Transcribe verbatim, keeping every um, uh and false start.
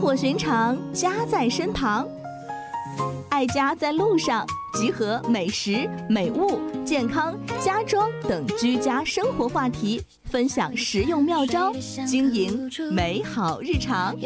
活寻常，家在身旁。爱家在路上，集合美食、美物、健康、家装等居家生活话题，分享实用妙招，经营美好日常。